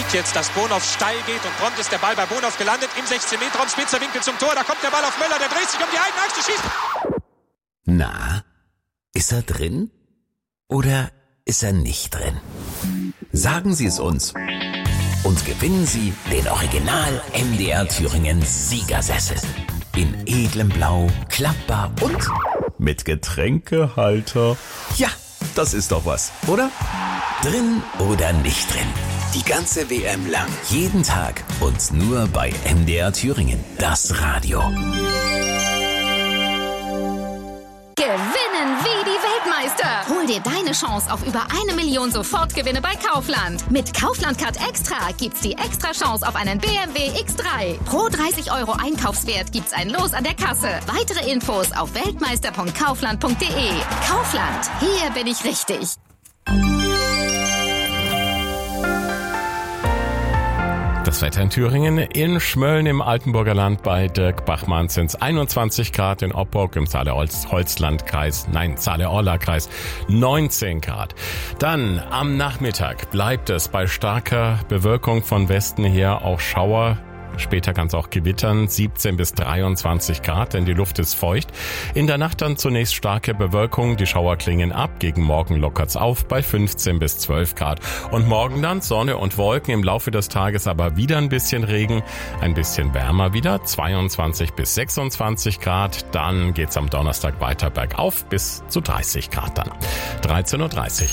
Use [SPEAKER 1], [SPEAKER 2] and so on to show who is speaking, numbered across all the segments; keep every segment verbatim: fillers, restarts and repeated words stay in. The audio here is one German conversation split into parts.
[SPEAKER 1] sieht jetzt, dass Bonhoff steil geht und prompt ist der Ball bei Bonhoff gelandet im sechzehn Meter Raum, spitzer Winkel zum Tor, da kommt der Ball auf Möller, der dreht sich um die eigene Achse, schießt.
[SPEAKER 2] Na, ist er drin oder ist er nicht drin? Sagen Sie es uns und gewinnen Sie den Original M D R Thüringen Siegersessel. In edlem Blau, klappbar und mit Getränkehalter. Ja, das ist doch was, oder? Drin oder nicht drin? Die ganze W M lang. Jeden Tag und nur bei M D R Thüringen. Das Radio.
[SPEAKER 3] Gewinnen wie die Weltmeister. Hol dir deine Chance auf über eine Million Sofortgewinne bei Kaufland. Mit Kaufland-Card Extra gibt's die extra Chance auf einen B M W X drei. Pro dreißig Euro Einkaufswert gibt's ein Los an der Kasse. Weitere Infos auf weltmeister punkt kaufland punkt de. Kaufland, hier bin ich richtig.
[SPEAKER 4] Das Wetter in Thüringen, in Schmölln im Altenburger Land bei Dirk Bachmann sind es einundzwanzig Grad, in Oppurg im Saale-Holzland-Kreis, nein, Saale-Orla-Kreis neunzehn Grad. Dann am Nachmittag bleibt es bei starker Bewölkung von Westen her auch Schauer. Später kann es auch gewittern, siebzehn bis dreiundzwanzig Grad, denn die Luft ist feucht. In der Nacht dann zunächst starke Bewölkung, die Schauer klingen ab. Gegen Morgen lockert's auf bei fünfzehn bis zwölf Grad. Und morgen dann Sonne und Wolken, im Laufe des Tages aber wieder ein bisschen Regen, ein bisschen wärmer wieder, zweiundzwanzig bis sechsundzwanzig Grad. Dann geht's am Donnerstag weiter bergauf bis zu dreißig Grad dann. dreizehn Uhr dreißig.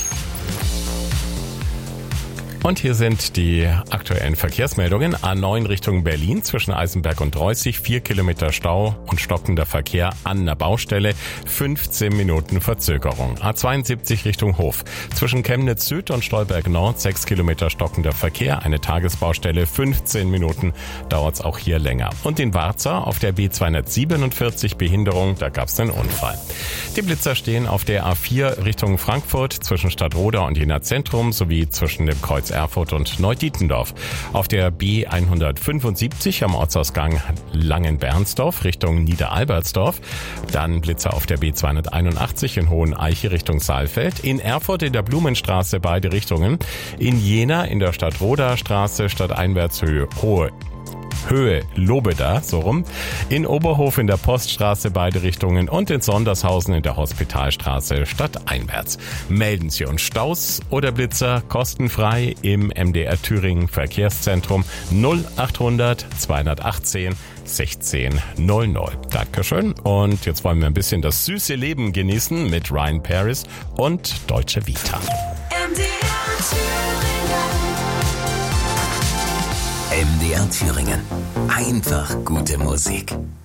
[SPEAKER 4] Und hier sind die aktuellen Verkehrsmeldungen. A neun Richtung Berlin zwischen Eisenberg und Reußig, vier Kilometer Stau und stockender Verkehr an der Baustelle, fünfzehn Minuten Verzögerung. A zweiundsiebzig Richtung Hof zwischen Chemnitz Süd und Stolberg Nord, sechs Kilometer stockender Verkehr, eine Tagesbaustelle, fünfzehn Minuten dauert's auch hier länger. Und in Warza auf der B zweihundertsiebenundvierzig Behinderung, da gab's einen Unfall. Die Blitzer stehen auf der A vier Richtung Frankfurt zwischen Stadtroda und Jena Zentrum sowie zwischen dem Kreuz Erfurt und Neudietendorf. Auf der B hundertfünfundsiebzig am Ortsausgang Langenbernsdorf Richtung Niederalbertsdorf. Dann Blitzer auf der B zweihunderteinundachtzig in Hoheneiche Richtung Saalfeld. In Erfurt in der Blumenstraße beide Richtungen. In Jena in der Stadtroda Straße Stadteinwärtshöhe Hohe Höhe Lobeda, so rum. In Oberhof in der Poststraße beide Richtungen und in Sondershausen in der Hospitalstraße stadteinwärts. Melden Sie uns Staus oder Blitzer kostenfrei im M D R Thüringen Verkehrszentrum null achthundert zweihundertachtzehn sechzehn null null. Dankeschön. Und jetzt wollen wir ein bisschen das süße Leben genießen mit Ryan Paris und Deutsche Vita.
[SPEAKER 5] M D R Thüringen.
[SPEAKER 2] M D R Thüringen. Einfach gute Musik.